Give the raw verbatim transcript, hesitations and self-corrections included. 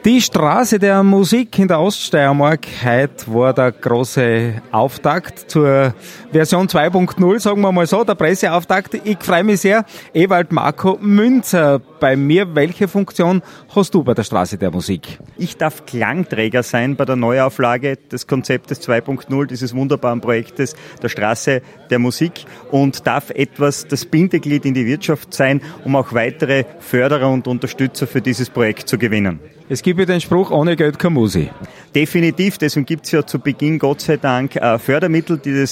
Die Straße der Musik in der Oststeiermark, heute war der große Auftakt zur Version zwei Punkt null, sagen wir mal so, der Presseauftakt. Ich freue mich sehr. Ewald Marco Münzer bei mir. Welche Funktion hast du bei der Straße der Musik? Ich darf Klangträger sein bei der Neuauflage des Konzeptes zwei Punkt null, dieses wunderbaren Projektes der Straße der Musik, und darf etwas das Bindeglied in die Wirtschaft sein, um auch weitere Förderer und Unterstützer für dieses Projekt zu gewinnen. Es gibt ja den Spruch, ohne Geld keine Musik. Definitiv, deswegen gibt es ja zu Beginn Gott sei Dank Fördermittel, die das